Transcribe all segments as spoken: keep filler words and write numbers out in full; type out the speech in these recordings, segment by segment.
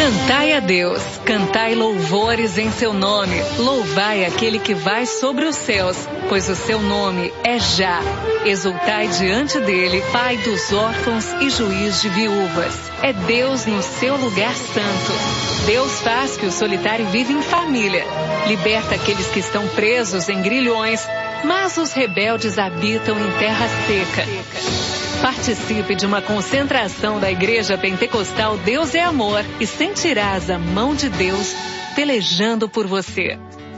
Cantai a Deus, cantai louvores em seu nome, louvai aquele que vai sobre os céus, pois o seu nome é Já. Exultai diante dele, Pai dos órfãos e juiz de viúvas. É Deus no seu lugar santo. Deus faz que o solitário vive em família, liberta aqueles que estão presos em grilhões, mas os rebeldes habitam em terra seca. Participe de uma concentração da Igreja Pentecostal Deus é Amor e sentirás a mão de Deus pelejando por você.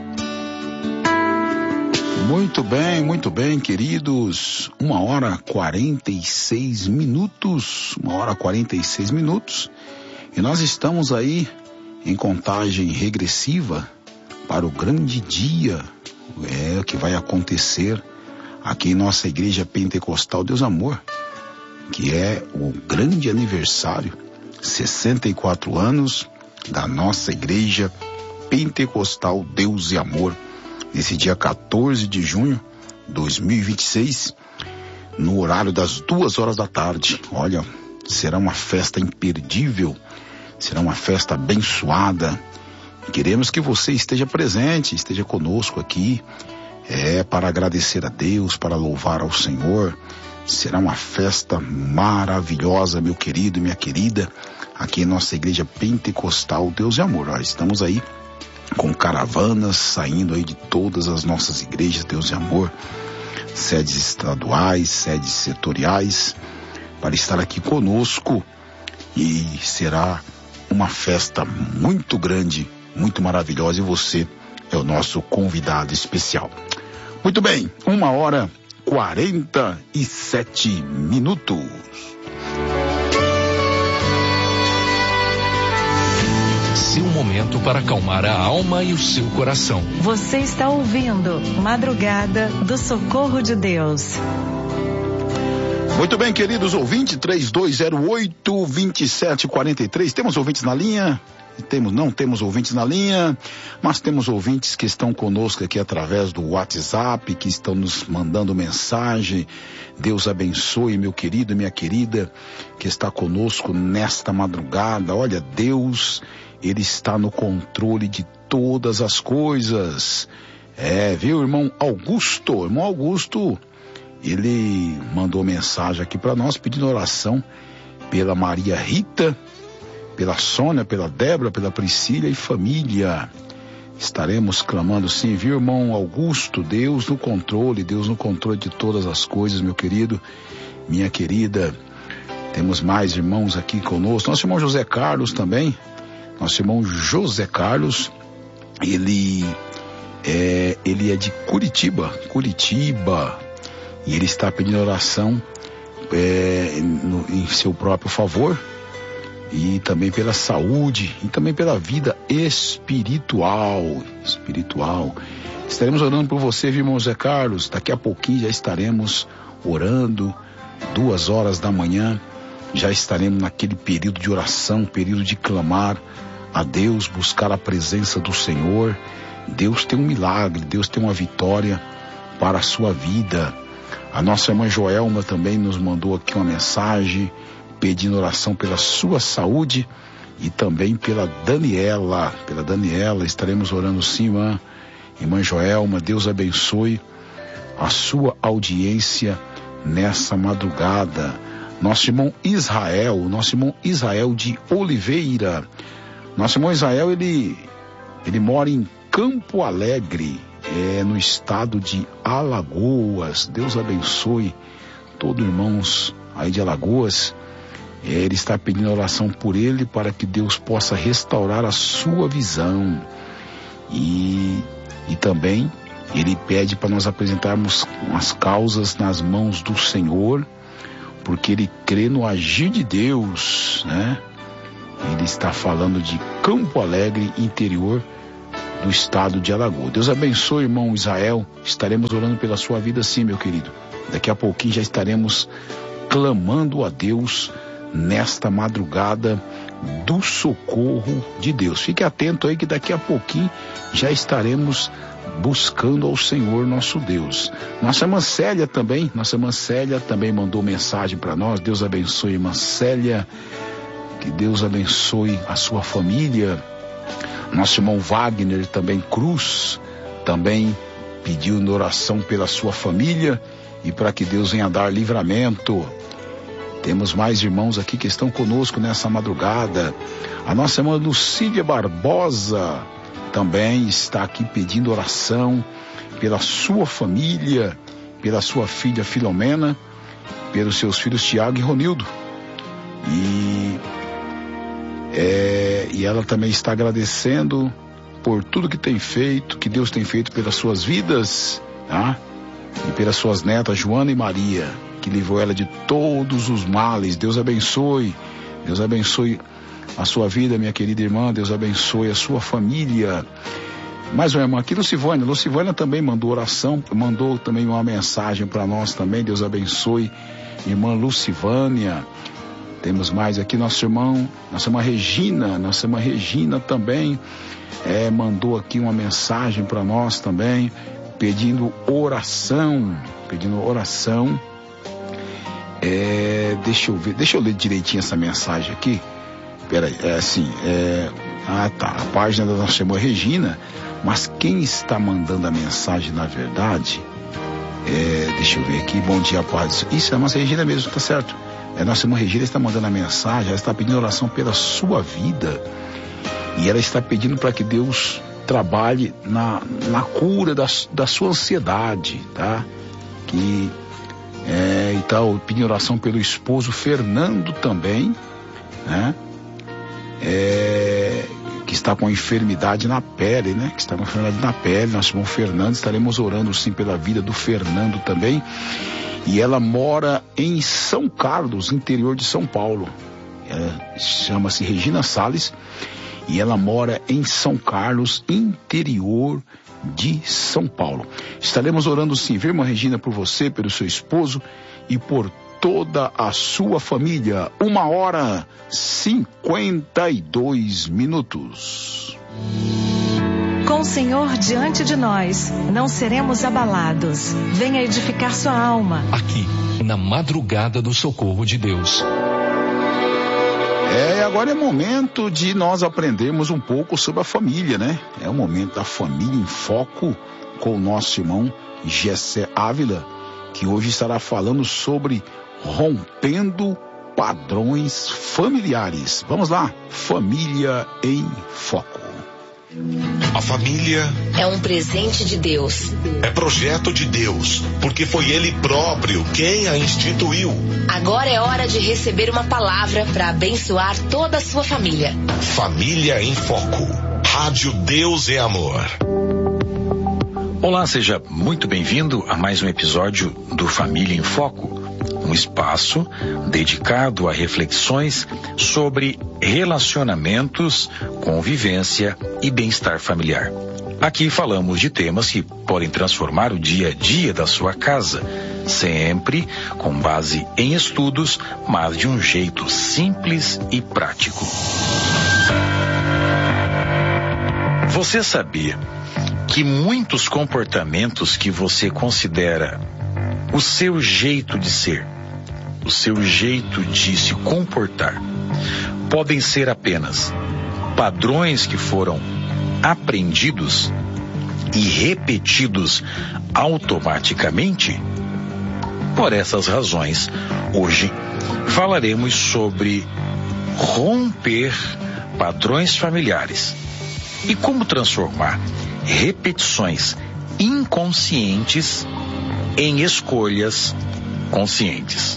Muito bem, muito bem, queridos. Uma hora quarenta e seis minutos. Uma hora quarenta e seis minutos. E nós estamos aí em contagem regressiva para o grande dia é, que vai acontecer aqui em nossa Igreja Pentecostal Deus é Amor, que é o grande aniversário, sessenta e quatro anos da nossa Igreja Pentecostal Deus e Amor, nesse dia quatorze de junho de dois mil e vinte e seis, no horário das duas horas da tarde. Olha, será uma festa imperdível, será uma festa abençoada. Queremos que você esteja presente, esteja conosco aqui, é, para agradecer a Deus, para louvar ao Senhor. Será uma festa maravilhosa, meu querido e minha querida, aqui em nossa Igreja Pentecostal Deus e Amor. Nós estamos aí com caravanas saindo aí de todas as nossas igrejas Deus e Amor, sedes estaduais, sedes setoriais, para estar aqui conosco, e será uma festa muito grande, muito maravilhosa, e você é o nosso convidado especial. Muito bem, uma hora quarenta e sete minutos. Seu momento para acalmar a alma e o seu coração. Você está ouvindo Madrugada do Socorro de Deus. Muito bem, queridos ouvintes, três dois zero oito, dois sete quatro três. Temos ouvintes na linha? Temos, não temos ouvintes na linha, mas temos ouvintes que estão conosco aqui através do WhatsApp, que estão nos mandando mensagem. Deus abençoe, meu querido e minha querida, que está conosco nesta madrugada. Olha, Deus, Ele está no controle de todas as coisas. É, viu, irmão Augusto? Irmão Augusto, ele mandou mensagem aqui para nós pedindo oração pela Maria Rita, pela Sônia, pela Débora, pela Priscila e família. Estaremos clamando sim, viu, irmão Augusto? Deus no controle, Deus no controle de todas as coisas, meu querido, minha querida. Temos mais irmãos aqui conosco. Nosso irmão José Carlos também. Nosso irmão José Carlos, ele é, ele é de Curitiba, Curitiba, e ele está pedindo oração é, no, em seu próprio favor, e também pela saúde, e também pela vida espiritual, espiritual. Estaremos orando por você, viu, irmão José Carlos? Daqui a pouquinho já estaremos orando, duas horas da manhã, já estaremos naquele período de oração, período de clamar a Deus, buscar a presença do Senhor. Deus tem um milagre, Deus tem uma vitória para a sua vida. A nossa irmã Joelma também nos mandou aqui uma mensagem, pedindo oração pela sua saúde e também pela Daniela, pela Daniela, estaremos orando sim, irmã, irmã Joelma. Deus abençoe a sua audiência nessa madrugada. Nosso irmão Israel, nosso irmão Israel de Oliveira, nosso irmão Israel, ele, ele mora em Campo Alegre, é, no estado de Alagoas. Deus abençoe todos os irmãos aí de Alagoas. É, ele está pedindo oração por ele, para que Deus possa restaurar a sua visão. E, e também ele pede para nós apresentarmos as causas nas mãos do Senhor, porque ele crê no agir de Deus, né? Ele está falando de Campo Alegre, interior do estado de Alagoas. Deus abençoe, irmão Israel. Estaremos orando pela sua vida sim, meu querido. Daqui a pouquinho já estaremos clamando a Deus nesta madrugada do socorro de Deus. Fique atento aí que daqui a pouquinho já estaremos buscando ao Senhor nosso Deus. Nossa irmã Célia também, nossa irmã Célia também mandou mensagem para nós. Deus abençoe, irmã Célia. Que Deus abençoe a sua família. Nosso irmão Wagner também Cruz, também pediu em oração pela sua família e para que Deus venha dar livramento. Temos mais irmãos aqui que estão conosco nessa madrugada. A nossa irmã Lucília Barbosa também está aqui pedindo oração pela sua família, pela sua filha Filomena, pelos seus filhos Tiago e Ronildo. E, é, e ela também está agradecendo por tudo que tem feito, que Deus tem feito pelas suas vidas, tá? E pelas suas netas Joana e Maria, que livrou ela de todos os males. Deus abençoe, Deus abençoe a sua vida, minha querida irmã. Deus abençoe a sua família. Mais uma irmã aqui, Lucivânia. Lucivânia também mandou oração, mandou também uma mensagem para nós também. Deus abençoe, irmã Lucivânia. Temos mais aqui nosso irmão, nossa irmã Regina, nossa irmã Regina também é, mandou aqui uma mensagem para nós também, pedindo oração, pedindo oração. É, deixa eu ver, deixa eu ler direitinho essa mensagem aqui. Peraí, é assim, é, ah tá, a página da nossa irmã Regina, mas quem está mandando a mensagem na verdade, é, deixa eu ver aqui, bom dia, paz. Isso é a nossa Regina mesmo, tá certo? É, nossa irmã Regina está mandando a mensagem, ela está pedindo oração pela sua vida e ela está pedindo para que Deus trabalhe na, na cura da, da sua ansiedade, tá? Que, é, e tal, pedindo oração pelo esposo Fernando também, né? É, que está com enfermidade na pele, né? Que está com enfermidade na pele, nosso irmão Fernando, estaremos orando sim pela vida do Fernando também. E ela mora em São Carlos, interior de São Paulo. Ela chama-se Regina Salles e ela mora em São Carlos, interior de São Paulo. Estaremos orando sim, viu, irmã Regina, por você, pelo seu esposo e por toda a sua família. Uma hora cinquenta e dois minutos. Com o Senhor diante de nós, não seremos abalados. Venha edificar sua alma. Aqui, na madrugada do socorro de Deus. É, agora é momento de nós aprendermos um pouco sobre a família, né? É o momento da família em foco com o nosso irmão Gessé Ávila, que hoje estará falando sobre rompendo padrões familiares. Vamos lá, família em foco. A família é um presente de Deus. É projeto de Deus, porque foi Ele próprio quem a instituiu. Agora é hora de receber uma palavra para abençoar toda a sua família. Família em Foco. Rádio Deus é Amor. Olá, seja muito bem-vindo a mais um episódio do Família em Foco. Um espaço dedicado a reflexões sobre relacionamentos, convivência e bem-estar familiar. Aqui falamos de temas que podem transformar o dia a dia da sua casa, sempre com base em estudos, mas de um jeito simples e prático. Você sabia que muitos comportamentos que você considera o seu jeito de ser, o seu jeito de se comportar, podem ser apenas padrões que foram aprendidos e repetidos automaticamente? Por essas razões, hoje falaremos sobre romper padrões familiares e como transformar repetições inconscientes em escolhas conscientes.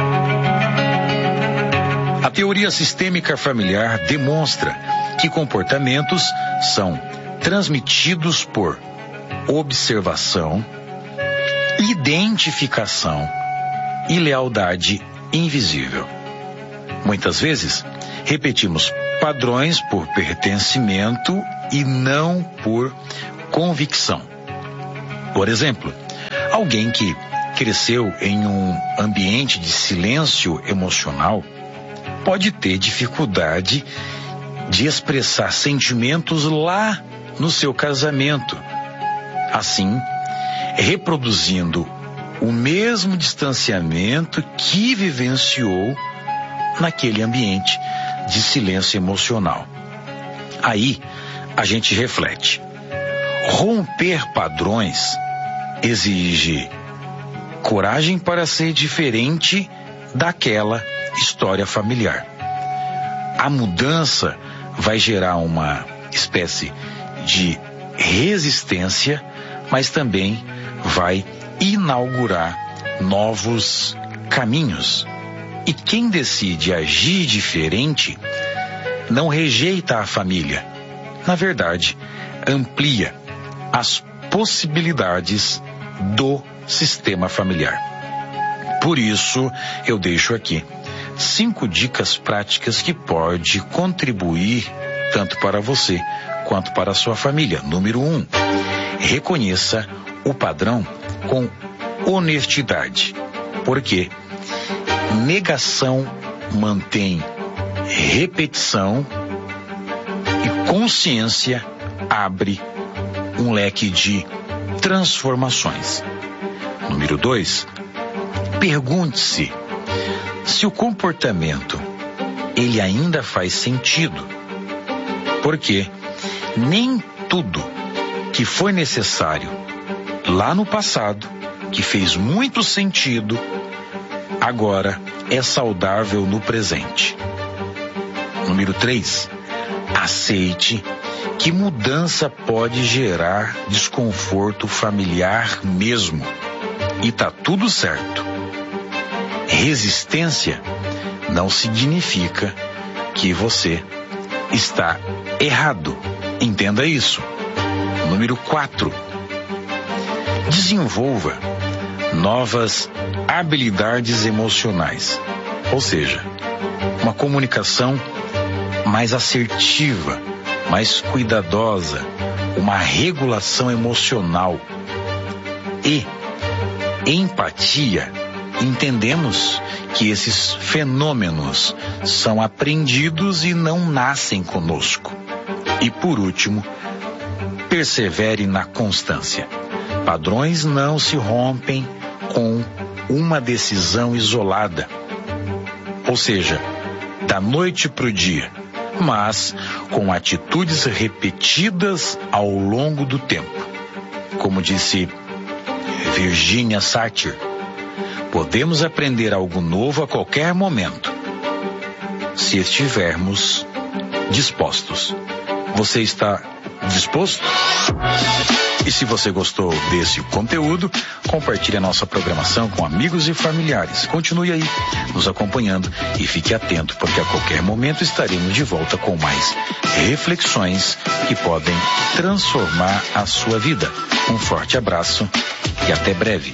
A teoria sistêmica familiar demonstra que comportamentos são transmitidos por observação, identificação e lealdade invisível. Muitas vezes, repetimos padrões por pertencimento e não por convicção. Por exemplo, alguém que cresceu em um ambiente de silêncio emocional pode ter dificuldade de expressar sentimentos lá no seu casamento, assim, reproduzindo o mesmo distanciamento que vivenciou naquele ambiente, de silêncio emocional. Aí a gente reflete. Romper padrões exige coragem para ser diferente daquela história familiar. A mudança vai gerar uma espécie de resistência, mas também vai inaugurar novos caminhos. E quem decide agir diferente não rejeita a família. Na verdade, amplia as possibilidades do sistema familiar. Por isso, eu deixo aqui cinco dicas práticas que pode contribuir tanto para você quanto para a sua família. Número um, reconheça o padrão com honestidade. Porque negação mantém repetição e consciência abre um leque de transformações. Número dois, pergunte-se se o comportamento ele ainda faz sentido. Porque nem tudo que foi necessário lá no passado, que fez muito sentido, agora é saudável no presente. Número três, aceite que mudança pode gerar desconforto familiar mesmo. E tá tudo certo. Resistência não significa que você está errado. Entenda isso. Número quatro, desenvolva novas habilidades emocionais. Ou seja, uma comunicação mais assertiva, mais cuidadosa, uma regulação emocional e empatia. Entendemos que esses fenômenos são aprendidos e não nascem conosco. E por último, persevere na constância. Padrões não se rompem com uma decisão isolada, ou seja, da noite para o dia, mas com atitudes repetidas ao longo do tempo. Como disse Virginia Satir, podemos aprender algo novo a qualquer momento, se estivermos dispostos. Você está disposto? E se você gostou desse conteúdo, compartilhe a nossa programação com amigos e familiares. Continue aí nos acompanhando e fique atento, porque a qualquer momento estaremos de volta com mais reflexões que podem transformar a sua vida. Um forte abraço e até breve.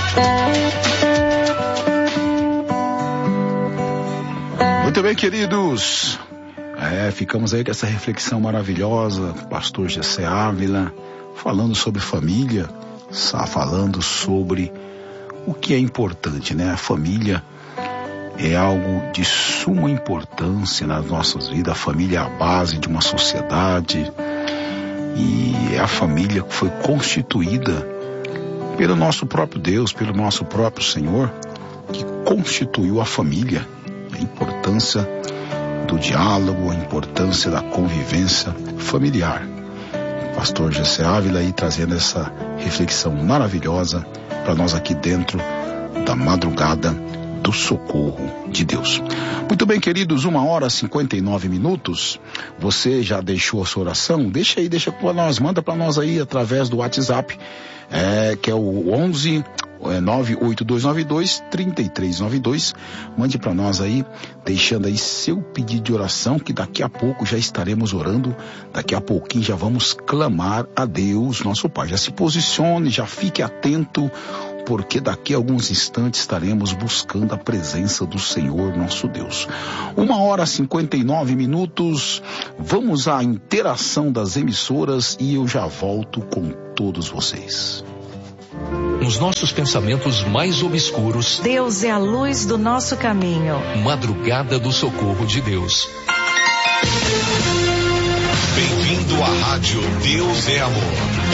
Muito bem, queridos. É, ficamos aí com essa reflexão maravilhosa, pastor Gessé Ávila, falando sobre família, falando sobre o que é importante, né? A família é algo de suma importância nas nossas vidas. A família é a base de uma sociedade e é a família que foi constituída pelo nosso próprio Deus, pelo nosso próprio Senhor, que constituiu a família. A importância do diálogo, a importância da convivência familiar. Pastor Gessé Ávila aí trazendo essa reflexão maravilhosa para nós aqui dentro da madrugada do socorro de Deus. Muito bem, queridos, uma hora e cinquenta e nove minutos. Você já deixou a sua oração? Deixa aí, deixa para nós, manda para nós aí através do WhatsApp, é, que é o onze nove oito dois nove dois, três três nove dois. Mande para nós aí, deixando aí seu pedido de oração, que daqui a pouco já estaremos orando. Daqui a pouquinho já vamos clamar a Deus, nosso Pai. Já se posicione, já fique atento, porque daqui a alguns instantes estaremos buscando a presença do Senhor, nosso Deus. Uma hora e cinquenta e nove minutos. Vamos à interação das emissoras e eu já volto com todos vocês. Nos nossos pensamentos mais obscuros, Deus é a luz do nosso caminho. Madrugada do Socorro de Deus. Bem-vindo à Rádio Deus é Amor.